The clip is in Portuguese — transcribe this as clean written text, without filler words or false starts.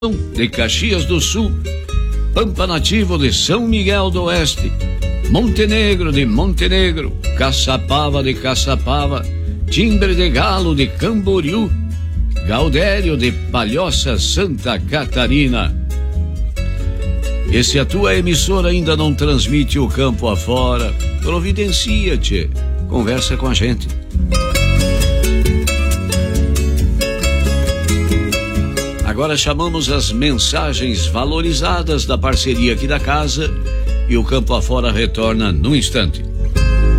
de Caxias do Sul, Pampa Nativo de São Miguel do Oeste, Montenegro de Montenegro, Caçapava de Caçapava, Timbre de Galo de Camboriú, Gaudério de Palhoça, Santa Catarina. E se a tua emissora ainda não transmite o campo afora, providencia-te, conversa com a gente. Agora chamamos as mensagens valorizadas da parceria aqui da casa e o campo afora retorna num instante.